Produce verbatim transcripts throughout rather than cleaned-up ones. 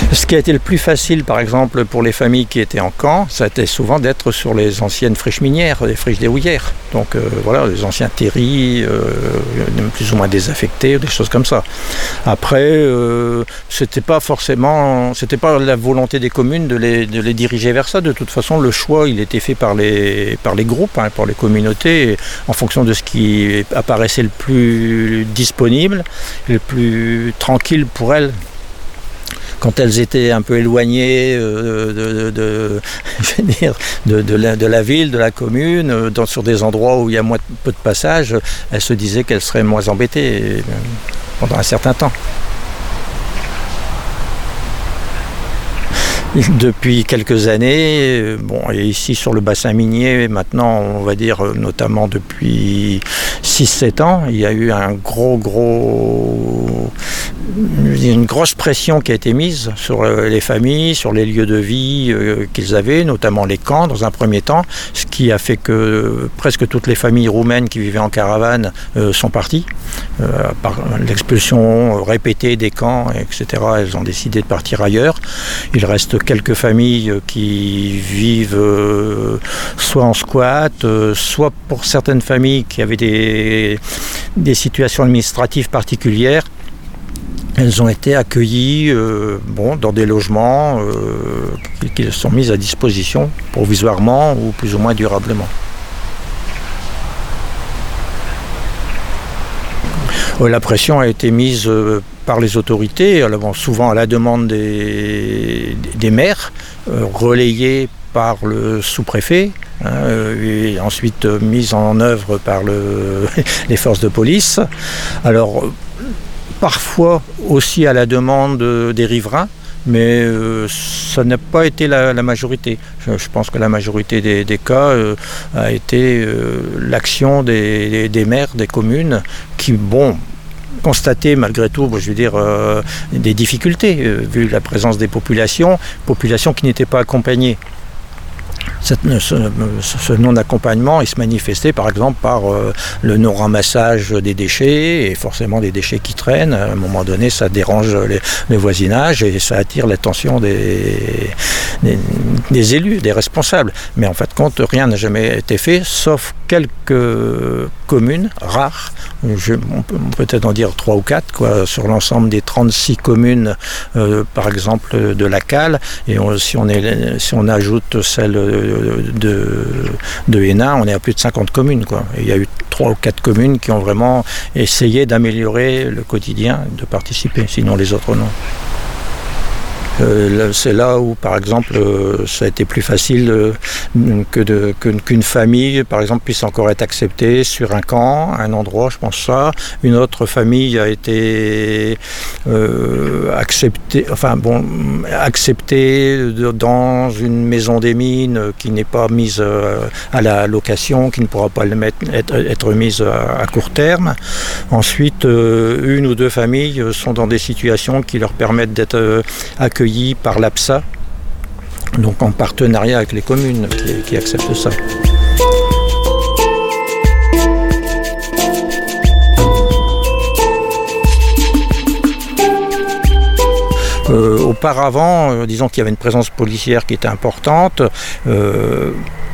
Ce qui a été le plus facile, par exemple, pour les familles qui étaient en camp, ça a été souvent d'être sur les anciennes friches minières, les friches des houillères. Donc euh, voilà, les anciens terris, euh, plus ou moins désaffectés, des choses comme ça. Après, euh, c'était pas forcément, c'était pas la volonté des communes de les, de les diriger vers ça. De toute façon, le choix, il était fait par les, par les groupes, hein, par les communautés, en fonction de ce qui apparaissait le plus disponible, le plus tranquille pour elles. Quand elles étaient un peu éloignées euh, de, de, de, je veux dire, de, de, la, de la ville, de la commune, dans, sur des endroits où il y a moins, peu de passages, elles se disaient qu'elles seraient moins embêtées euh, pendant un certain temps. Depuis quelques années, bon, et ici sur le bassin minier, maintenant, on va dire, notamment depuis six sept ans, il y a eu un gros, gros, une grosse pression qui a été mise sur les familles, sur les lieux de vie qu'ils avaient, notamment les camps dans un premier temps, ce qui a fait que presque toutes les familles roumaines qui vivaient en caravane sont parties. Par l'expulsion répétée des camps, et cetera, elles ont décidé de partir ailleurs. Il reste quelques familles qui vivent euh, soit en squat, euh, soit pour certaines familles qui avaient des, des situations administratives particulières. Elles ont été accueillies euh, bon, dans des logements euh, qui, qui sont mis à disposition provisoirement ou plus ou moins durablement. La pression a été mise par les autorités, alors souvent à la demande des, des maires, relayée par le sous-préfet, hein, et ensuite mise en œuvre par le, les forces de police. Alors parfois aussi à la demande des riverains, mais euh, ça n'a pas été la, la majorité. Je, je pense que la majorité des, des cas euh, a été euh, l'action des, des, des maires, des communes, qui, bon, constataient malgré tout, je veux dire, euh, des difficultés, euh, vu la présence des populations, populations qui n'étaient pas accompagnées. Cette, ce, ce non-accompagnement, il se manifestait par exemple par euh, le non-ramassage des déchets, et forcément des déchets qui traînent. À un moment donné, ça dérange les, les voisinages et ça attire l'attention des, des, des élus, des responsables. Mais en fait, compte, rien n'a jamais été fait, sauf quelques communes rares. Je, on peut peut-être en dire trois ou quatre, quoi, sur l'ensemble des trente-six communes, euh, par exemple de la Cale, et on, si, on est, si on ajoute celle de, de Hénin, on est à plus de cinquante communes, quoi. Et il y a eu trois ou quatre communes qui ont vraiment essayé d'améliorer le quotidien, de participer, sinon les autres non. Euh, c'est là où, par exemple, euh, ça a été plus facile euh, que de, que, qu'une famille, par exemple, puisse encore être acceptée sur un camp, un endroit, je pense ça. Une autre famille a été euh, acceptée, enfin bon, acceptée dans une maison des mines qui n'est pas mise euh, à la location, qui ne pourra pas le mettre, être, être mise à, à court terme. Ensuite, euh, une ou deux familles sont dans des situations qui leur permettent d'être euh, accueillies par l'A P S A, donc en partenariat avec les communes qui, qui acceptent ça. Euh, auparavant, euh, disons qu'il y avait une présence policière qui était importante. Euh,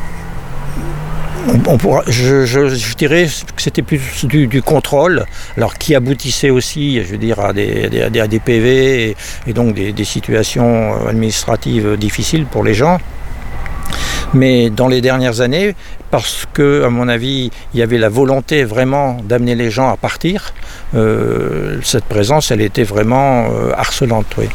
On pourra, je, je, je dirais que c'était plus du, du contrôle, alors qui aboutissait aussi, je veux dire, à des, à des, à des P V et, et donc des, des situations administratives difficiles pour les gens. Mais dans les dernières années, parce que, à mon avis, il y avait la volonté vraiment d'amener les gens à partir, euh, cette présence, elle était vraiment euh, harcelante, oui.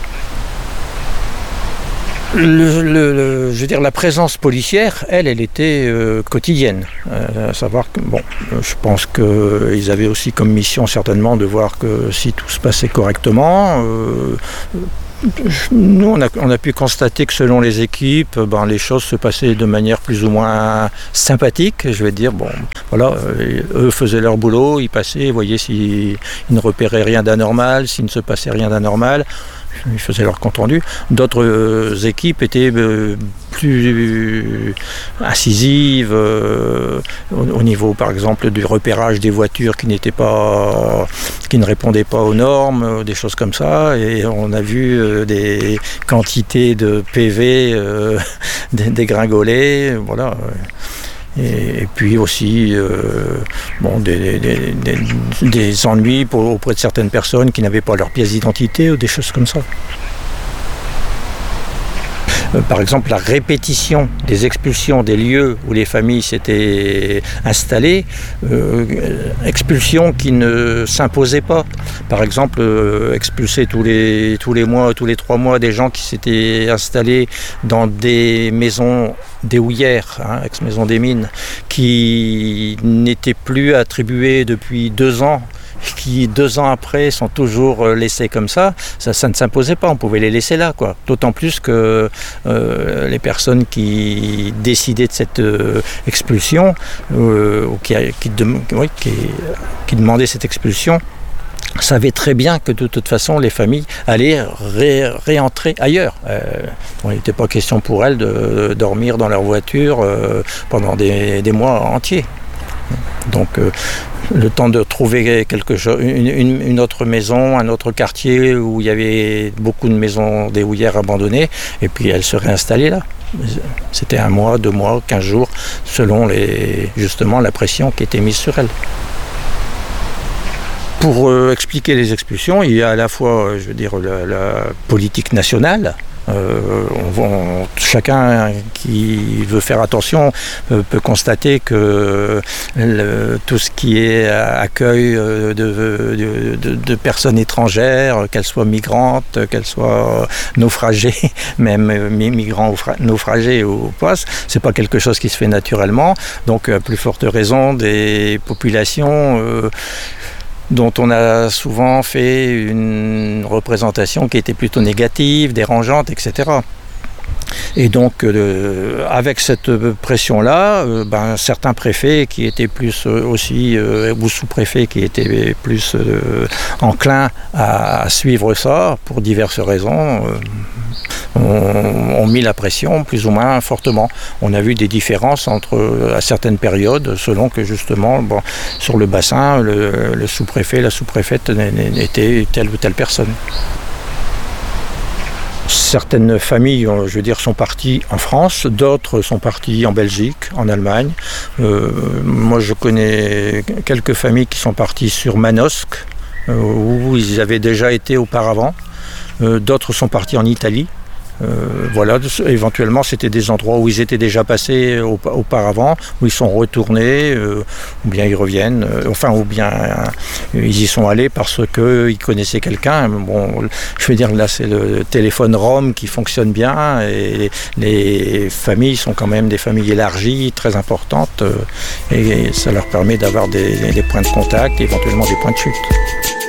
Le, le, le, je veux dire, la présence policière, elle, elle était euh, quotidienne. Euh, à savoir que, bon, je pense qu'ils avaient aussi comme mission certainement de voir que si tout se passait correctement. Euh, nous, on a, on a pu constater que selon les équipes, ben, les choses se passaient de manière plus ou moins sympathique. Je vais dire, bon, voilà, euh, eux faisaient leur boulot, ils passaient, voyaient s'ils ne repéraient rien d'anormal, s'il ne se passait rien d'anormal. ils faisaient leur compte-rendu. D'autres euh, équipes étaient euh, plus incisives euh, au, au niveau, par exemple, du repérage des voitures qui n'étaient pas, qui ne répondaient pas aux normes, euh, des choses comme ça. Et on a vu euh, des quantités de P V euh, dégringoler, voilà. Et, et puis aussi euh, bon, des, des, des, des ennuis pour, auprès de certaines personnes qui n'avaient pas leur pièce d'identité ou des choses comme ça. Euh, par exemple, la répétition des expulsions des lieux où les familles s'étaient installées, euh, expulsions qui ne s'imposaient pas. Par exemple, euh, expulser tous les, tous les mois, tous les trois mois des gens qui s'étaient installés dans des maisons des houillères, hein, ex-maison des mines, qui n'étaient plus attribuées depuis deux ans, qui deux ans après sont toujours laissés comme ça, ça, ça ne s'imposait pas, on pouvait les laisser là, quoi. D'autant plus que euh, les personnes qui décidaient de cette euh, expulsion, euh, ou qui, qui, de, oui, qui, qui demandaient cette expulsion, savaient très bien que de toute façon les familles allaient ré, réentrer ailleurs. Euh, bon, il n'était pas question pour elles de, de dormir dans leur voiture euh, pendant des, des mois entiers. Donc euh, le temps de trouver quelque chose, une, une, une autre maison, un autre quartier où il y avait beaucoup de maisons des houillères abandonnées, et puis elles se réinstallaient là. C'était un mois, deux mois, quinze jours, selon les, justement la pression qui était mise sur elles. Pour euh, expliquer les expulsions, il y a à la fois, je veux dire, la, la politique nationale. Euh, on, on, chacun qui veut faire attention euh, peut constater que le, tout ce qui est accueil de, de, de, de personnes étrangères, qu'elles soient migrantes, qu'elles soient naufragées, même migrants ou naufragés ou pas, c'est pas quelque chose qui se fait naturellement. Donc, à plus forte raison, des populations euh, dont on a souvent fait une représentation qui était plutôt négative, dérangeante, et cetera. Et donc, euh, avec cette pression-là, euh, ben, certains préfets qui étaient plus euh, aussi, euh, ou sous-préfets qui étaient plus euh, enclins à, à suivre ça, pour diverses raisons, euh, ont, ont mis la pression plus ou moins fortement. On a vu des différences entre, à certaines périodes, selon que justement, bon, sur le bassin, le, le sous-préfet, la sous-préfète était telle ou telle personne. Certaines familles, je veux dire, sont parties en France, d'autres sont parties en Belgique, en Allemagne. Euh, moi, je connais quelques familles qui sont parties sur Manosque, euh, où ils avaient déjà été auparavant. Euh, d'autres sont partis en Italie. Euh, voilà, éventuellement c'était des endroits où ils étaient déjà passés au, auparavant, où ils sont retournés, euh, ou bien ils reviennent, euh, enfin ou bien euh, ils y sont allés parce qu'ils connaissaient quelqu'un. Bon, je veux dire, là c'est le téléphone Rome qui fonctionne bien, et les, les familles sont quand même des familles élargies, très importantes, euh, et ça leur permet d'avoir des, des points de contact, éventuellement des points de chute.